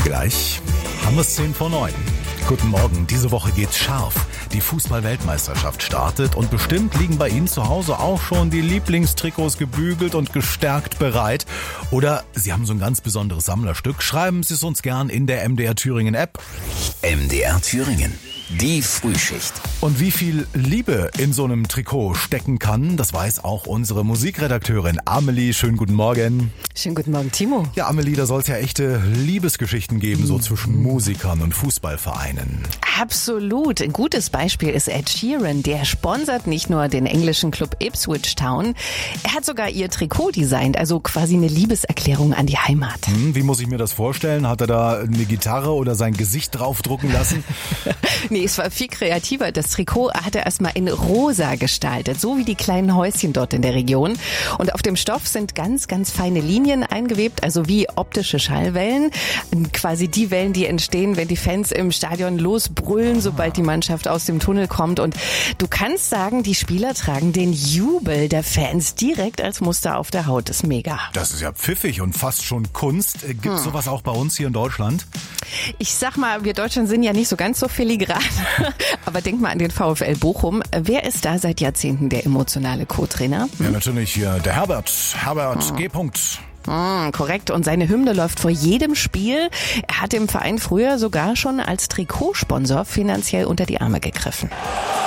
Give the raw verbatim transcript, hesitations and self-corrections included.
Gleich haben wir es zehn vor neun. Guten Morgen, diese Woche geht's scharf. Die Fußball-Weltmeisterschaft startet und bestimmt liegen bei Ihnen zu Hause auch schon die Lieblingstrikots gebügelt und gestärkt bereit. Oder Sie haben so ein ganz besonderes Sammlerstück. Schreiben Sie es uns gern in der M D R Thüringen App. M D R Thüringen, die Frühschicht. Und wie viel Liebe in so einem Trikot stecken kann, das weiß auch unsere Musikredakteurin Amelie. Schönen guten Morgen. Schönen guten Morgen, Timo. Ja, Amelie, da soll es ja echte Liebesgeschichten geben, so zwischen Musikern und Fußballvereinen. Absolut. Ein gutes Beispiel ist Ed Sheeran. Der sponsert nicht nur den englischen Club Ipswich Town, er hat sogar ihr Trikot designt, also quasi eine Liebeserklärung an die Heimat. Hm, wie muss ich mir das vorstellen? Hat er da eine Gitarre oder sein Gesicht draufdrucken lassen? Nee, es war viel kreativer. Das Trikot hat er erstmal in rosa gestaltet, so wie die kleinen Häuschen dort in der Region. Und auf dem Stoff sind ganz, ganz feine Linien eingewebt, also wie optische Schallwellen. Quasi die Wellen, die entstehen, wenn die Fans im Stadion losbrüllen, sobald die Mannschaft aus dem Tunnel kommt. Und du kannst sagen, die Spieler tragen den Jubel der Fans direkt als Muster auf der Haut. Das ist mega. Das ist ja pfiffig und fast schon Kunst. Gibt es hm. sowas auch bei uns hier in Deutschland? Ich sag mal, wir Deutschen sind ja nicht so ganz so filigran. Aber denk mal an den VfL Bochum. Wer ist da seit Jahrzehnten der emotionale Co-Trainer? Hm? Ja, natürlich hier der Herbert. Herbert hm. G. Hm, korrekt. Und seine Hymne läuft vor jedem Spiel. Er hat dem Verein früher sogar schon als Trikotsponsor finanziell unter die Arme gegriffen.